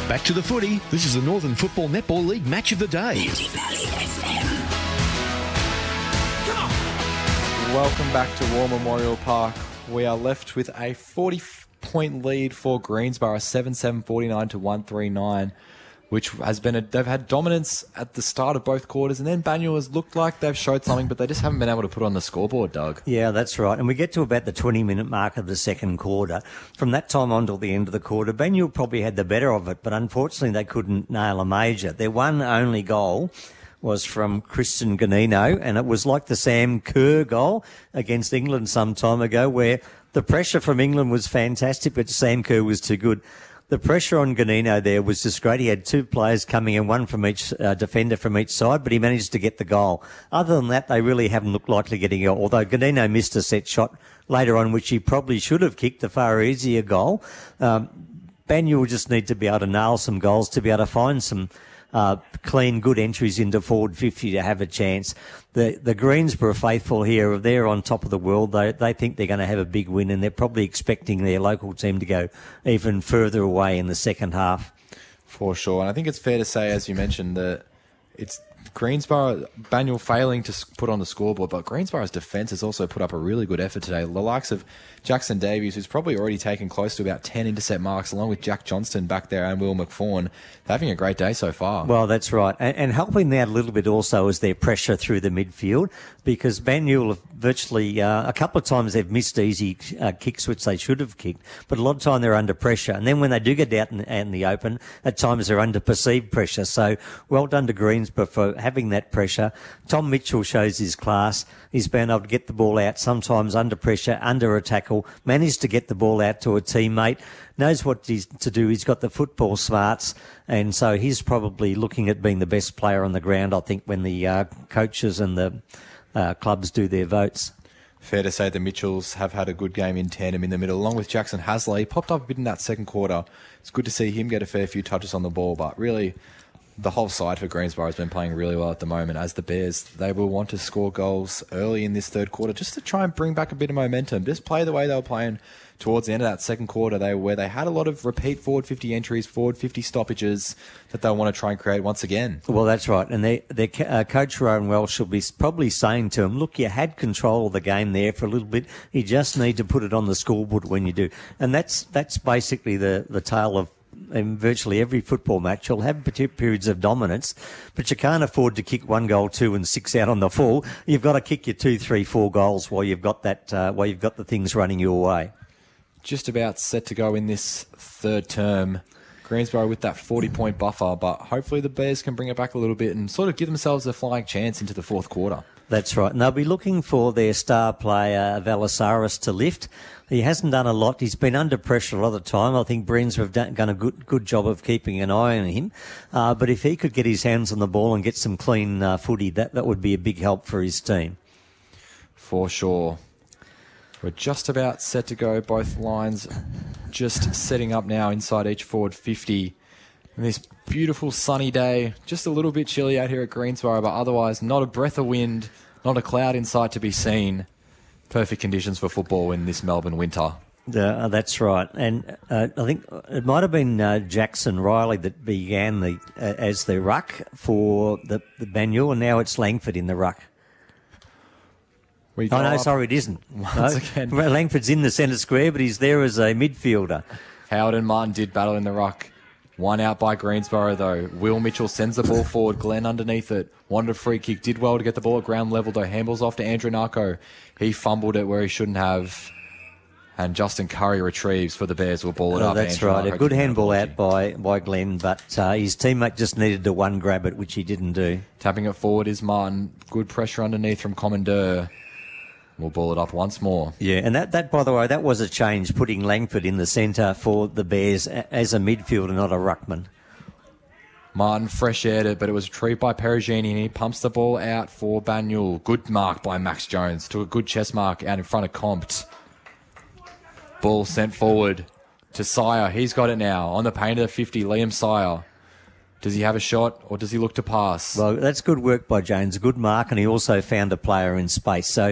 Back to the footy. This is the Northern Football Netball League match of the day. Welcome back to War Memorial Park. We are left with a 40-point lead for Greensborough, 7-7-49 to 139, which has been they've had dominance at the start of both quarters, and then Banyule has looked like they've showed something, but they just haven't been able to put on the scoreboard, Doug. Yeah, that's right. And we get to about the 20-minute mark of the second quarter. From that time on till the end of the quarter, Banyule probably had the better of it, but unfortunately they couldn't nail a major. Their one only goal was from Christian Ganino, and it was like the Sam Kerr goal against England some time ago, where the pressure from England was fantastic, but Sam Kerr was too good. The pressure on Ganino there was just great. He had two players coming in, one from each defender from each side, but he managed to get the goal. Other than that, they really haven't looked likely getting it, although Ganino missed a set shot later on, which he probably should have kicked, a far easier goal. Banyule just need to be able to nail some goals to be able to find some clean, good entries into forward 50 to have a chance. The Greensborough faithful here, they're on top of the world. They think they're going to have a big win, and they're probably expecting their local team to go even further away in the second half. For sure. And I think it's fair to say, as you mentioned, that it's Greensborough, Banyule failing to put on the scoreboard, but Greensborough's defence has also put up a really good effort today. The likes of Jackson Davies, who's probably already taken close to about 10 intercept marks, along with Jack Johnston back there and Will McFawn. They're having a great day so far. Well, that's right. And helping that a little bit also is their pressure through the midfield, because Banyule virtually a couple of times they've missed easy kicks, which they should have kicked, but a lot of time they're under pressure. And then when they do get out in the open, at times they're under perceived pressure. So well done to Greensborough for having that pressure. Tom Mitchell shows his class. He's been able to get the ball out, sometimes under pressure, under a tackle, managed to get the ball out to a teammate, knows what to do. He's got the football smarts, and so he's probably looking at being the best player on the ground, I think, when the coaches and the clubs do their votes. Fair to say the Mitchells have had a good game in tandem in the middle, along with Jackson Hasley. He popped up a bit in that second quarter. It's good to see him get a fair few touches on the ball, but really the whole side for Greensborough has been playing really well at the moment. As the Bears, they will want to score goals early in this third quarter just to try and bring back a bit of momentum. Just play the way they were playing towards the end of that second quarter, where they had a lot of repeat forward 50 entries, forward 50 stoppages that they'll want to try and create once again. Well, that's right. And their coach, Rowan Welsh, will be probably saying to him, look, you had control of the game there for a little bit. You just need to put it on the scoreboard when you do. And that's basically the tale of in virtually every football match. You'll have periods of dominance, but you can't afford to kick 1 goal, 2 and 6 out on the full. You've got to kick your 2, 3, 4 goals while you've got that, while you've got the things running your way. Just about set to go in this third term. Greensborough with that 40-point buffer, but hopefully the Bears can bring it back a little bit and sort of give themselves a flying chance into the fourth quarter. That's right. And they'll be looking for their star player, Valasaris, to lift. He hasn't done a lot. He's been under pressure a lot of the time. I think Breens have done a good job of keeping an eye on him. But if he could get his hands on the ball and get some clean footy, that would be a big help for his team. For sure. We're just about set to go. Both lines just setting up now inside each forward 50. And this beautiful sunny day, just a little bit chilly out here at Greensborough, but otherwise not a breath of wind, not a cloud in sight to be seen. Perfect conditions for football in this Melbourne winter. That's right. And I think it might have been Jackson Riley that began as the ruck for the Banyule, and now it's Langford in the ruck. Sorry, it isn't. Again. Langford's in the centre square, but he's there as a midfielder. Howard and Martin did battle in the ruck. One out by Greensborough, though. Will Mitchell sends the ball forward. Glenn underneath it. Wanted a free kick. Did well to get the ball at ground level, though. Handballs off to Andrew Narco. He fumbled it where he shouldn't have. And Justin Curry retrieves for the Bears. Will ball it up. That's Andrew right. Narco A good handball out by Glenn, but his teammate just needed to one grab it, which he didn't do. Tapping it forward is Martin. Good pressure underneath from Commandeur. We'll ball it up once more. Yeah, and that by the way, that was a change, putting Langford in the centre for the Bears as a midfielder, not a ruckman. Martin fresh-aired it, but it was retrieved by Perugini, and he pumps the ball out for Banyule. Good mark by Max Jones. To a good chest mark out in front of Compt. Ball sent forward to Sire. He's got it now. On the paint of the 50, Liam Sire. Does he have a shot, or does he look to pass? Well, that's good work by Jones. Good mark, and he also found a player in space. So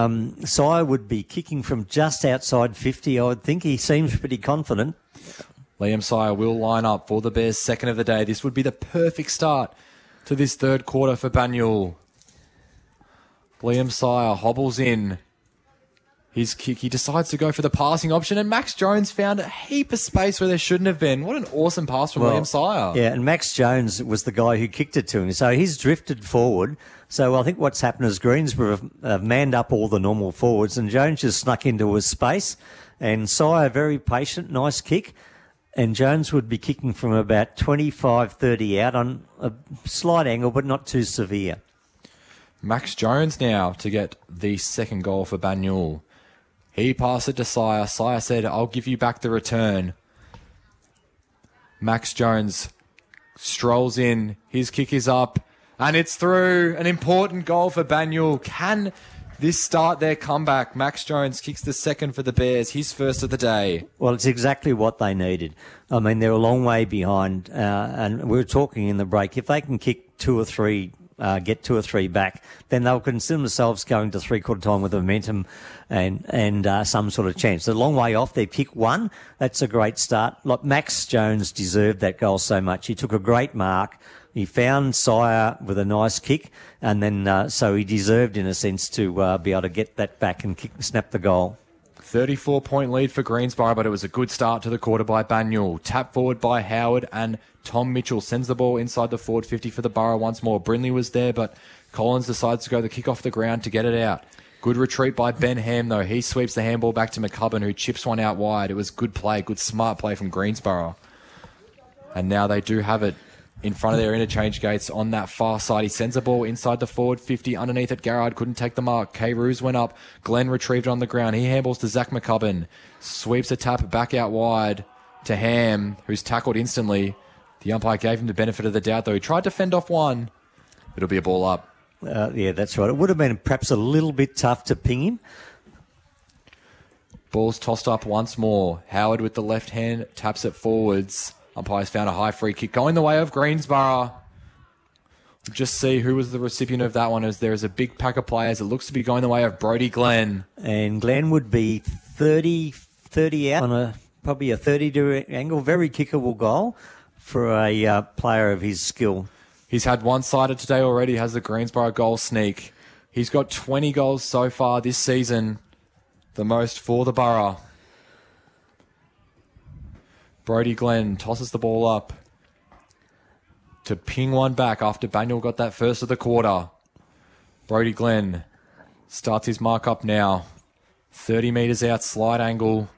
Sire would be kicking from just outside 50, I would think. He seems pretty confident. Liam Sire will line up for the Bears' second of the day. This would be the perfect start to this third quarter for Banyule. Liam Sire hobbles in. His kick, he decides to go for the passing option, and Max Jones found a heap of space where there shouldn't have been. What an awesome pass from Liam Sire. Yeah, and Max Jones was the guy who kicked it to him. So he's drifted forward. So I think what's happened is Greensborough have manned up all the normal forwards, and Jones just snuck into his space. And Sire, very patient, nice kick. And Jones would be kicking from about 25, 30 out on a slight angle, but not too severe. Max Jones now to get the second goal for Banyule. He passed it to Sire. Sire said, I'll give you back the return. Max Jones strolls in. His kick is up. And it's through. An important goal for Banyule. Can this start their comeback? Max Jones kicks the second for the Bears. His first of the day. Well, it's exactly what they needed. I mean, they're a long way behind. And we were talking in the break. If they can kick two or three, get two or three back, then they'll consider themselves going to three-quarter time with momentum and some sort of chance. They're a long way off. They kick one. That's a great start. Like Max Jones deserved that goal so much. He took a great mark. He found Sire with a nice kick, and then so he deserved, in a sense, to be able to get that back and snap the goal. 34-point lead for Greensborough, but it was a good start to the quarter by Banyule. Tap forward by Howard, and Tom Mitchell sends the ball inside the forward 50 for the Borough once more. Brindley was there, but Collins decides to go the kick off the ground to get it out. Good retreat by Ben Ham, though. He sweeps the handball back to McCubbin, who chips one out wide. It was good play, good smart play from Greensborough. And now they do have it in front of their interchange gates on that far side. He sends the ball inside the forward 50. Underneath it, Garrard couldn't take the mark. K. Roos went up. Glenn retrieved it on the ground. He handballs to Zach McCubbin. Sweeps a tap back out wide to Ham, who's tackled instantly. The umpire gave him the benefit of the doubt, though. He tried to fend off one. It'll be a ball up. Yeah, that's right. It would have been perhaps a little bit tough to ping him. Ball's tossed up once more. Howard with the left hand taps it forwards. Umpires found a high free kick going the way of Greensborough. Just see who was the recipient of that one, as there is a big pack of players. It looks to be going the way of Brody Glenn. And Glenn would be 30 out on probably a 30-degree angle. Very kickable goal for a player of his skill. He's had one-sided today already, has the Greensborough goal sneak. He's got 20 goals so far this season, the most for the Borough. Brody Glenn tosses the ball up to ping one back after Banyule got that first of the quarter. Brody Glenn starts his mark up now. 30 metres out, slide angle.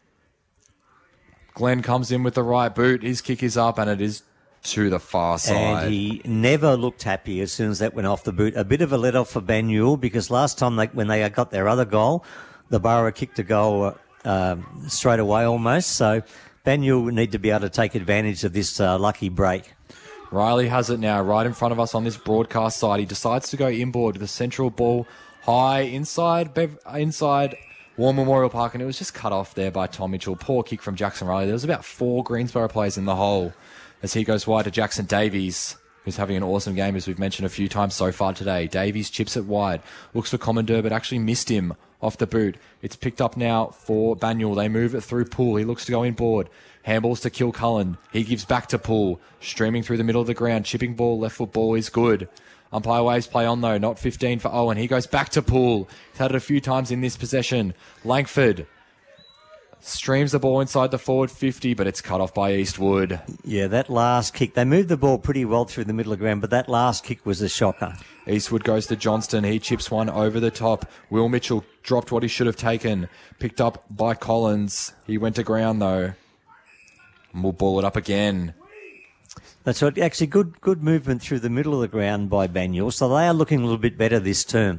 Glenn comes in with the right boot. His kick is up, and it is to the far side. And he never looked happy as soon as that went off the boot. A bit of a let-off for Banyule, because last time when they got their other goal, the Borough kicked a goal straight away almost. So Banyule need to be able to take advantage of this lucky break. Riley has it now right in front of us on this broadcast side. He decides to go inboard with a central ball high inside War Memorial Park, and it was just cut off there by Tom Mitchell. Poor kick from Jackson Riley. There was about 4 Greensborough players in the hole as he goes wide to Jackson Davies, who's having an awesome game, as we've mentioned a few times so far today. Davies chips it wide, looks for Commandeur, but actually missed him off the boot. It's picked up now for Banyule. They move it through Poole. He looks to go inboard. Handballs to Kilcullen. He gives back to Poole. Streaming through the middle of the ground. Chipping ball, left foot ball is good. Umpire waves play on, though. Not 15 for Owen. He goes back to Poole. He's had it a few times in this possession. Langford streams the ball inside the forward 50, but it's cut off by Eastwood. Yeah, that last kick. They moved the ball pretty well through the middle of the ground, but that last kick was a shocker. Eastwood goes to Johnston. He chips one over the top. Will Mitchell dropped what he should have taken. Picked up by Collins. He went to ground, though. And we'll ball it up again. That's right. Actually, good movement through the middle of the ground by Banyule, so they are looking a little bit better this term.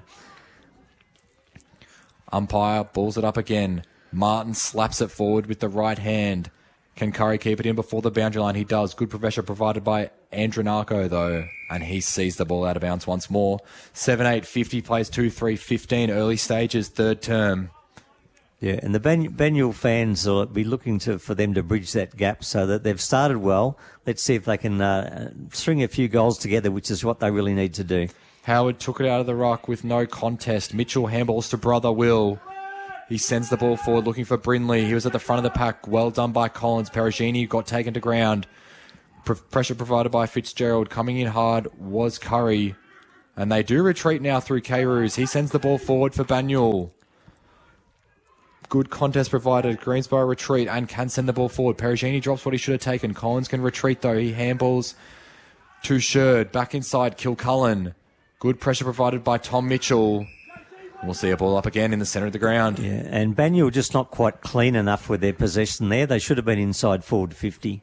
Umpire balls it up again. Martin slaps it forward with the right hand. Can Curry keep it in before the boundary line? He does. Good pressure provided by Andronako, though. And he sees the ball out of bounds once more. 7-8-50 plays 2-3-15 early stages, third term. Yeah, and the Banyule fans will be looking for them to bridge that gap, so that they've started well. Let's see if they can string a few goals together, which is what they really need to do. Howard took it out of the ruck with no contest. Mitchell handballs to brother Will. He sends the ball forward looking for Brindley. He was at the front of the pack. Well done by Collins. Perugini got taken to ground. Pressure provided by Fitzgerald. Coming in hard was Curry. And they do retreat now through K-Roos. He sends the ball forward for Banyul. Good contest provided. Greensboro retreat and can send the ball forward. Perugini drops what he should have taken. Collins can retreat though. He handballs to Sherd. Back inside, Kilcullen. Good pressure provided by Tom Mitchell. We'll see a ball up again in the centre of the ground. Yeah, and Banyul just not quite clean enough with their possession there. They should have been inside forward 50.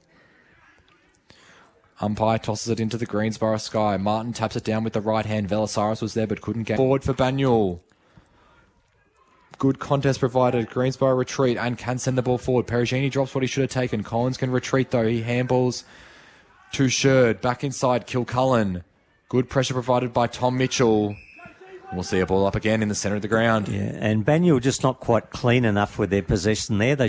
Umpire tosses it into the Greensboro sky. Martin taps it down with the right hand. Velasaris was there but couldn't get forward for Banyul. Good contest provided. Greensboro retreat and can send the ball forward. Perugini drops what he should have taken. Collins can retreat though. He handballs to Sherd. Back inside, Kilcullen. Good pressure provided by Tom Mitchell. We'll see a ball up again in the centre of the ground. Yeah, and Banyul just not quite clean enough with their possession there. They